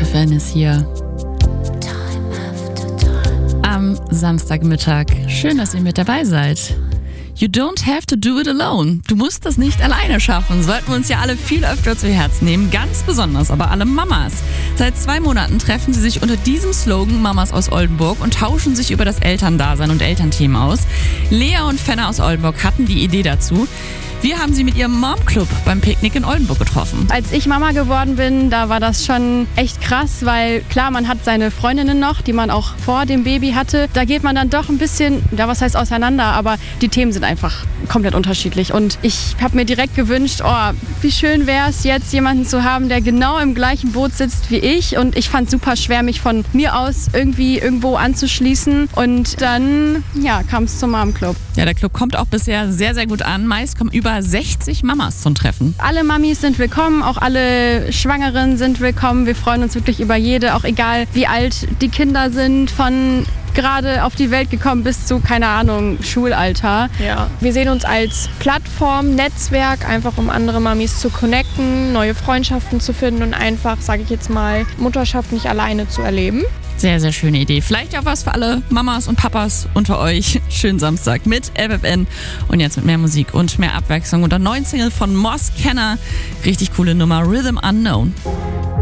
FFN ist hier. Am Samstagmittag. Schön, dass ihr mit dabei seid. You don't have to do it alone. Du musst das nicht alleine schaffen. Sollten wir uns ja alle viel öfter zu Herzen nehmen. Ganz besonders aber alle Mamas. Seit 2 Monaten treffen sie sich unter diesem Slogan Mamas aus Oldenburg und tauschen sich über das Elterndasein und Elternthemen aus. Lea und Fenna aus Oldenburg hatten die Idee dazu. Wir haben sie mit ihrem Mom-Club beim Picknick in Oldenburg getroffen. Als ich Mama geworden bin, da war das schon echt krass, weil klar, man hat seine Freundinnen noch, die man auch vor dem Baby hatte. Da geht man dann doch ein bisschen, was heißt auseinander, aber die Themen sind einfach komplett unterschiedlich. Und ich habe mir direkt gewünscht, wie schön wäre es jetzt, jemanden zu haben, der genau im gleichen Boot sitzt wie ich. Und ich fand es super schwer, mich von mir aus irgendwie irgendwo anzuschließen. Und dann, kam es zum Mom-Club. Ja, der Club kommt auch bisher sehr, sehr gut an. Meist kommen über 60 Mamas zum Treffen. Alle Mamis sind willkommen, auch alle Schwangeren sind willkommen. Wir freuen uns wirklich über jede, auch egal wie alt die Kinder sind, von gerade auf die Welt gekommen bis zu, keine Ahnung, Schulalter. Ja, wir sehen uns als Plattform, Netzwerk, einfach um andere Mamis zu connecten, neue Freundschaften zu finden und einfach, sage ich jetzt mal, Mutterschaft nicht alleine zu erleben. Sehr, sehr schöne Idee. Vielleicht auch was für alle Mamas und Papas unter euch. Schönen Samstag mit FFN und jetzt mit mehr Musik und mehr Abwechslung und der neuen Single von Moss Kenner. Richtig coole Nummer, Rhythm Unknown.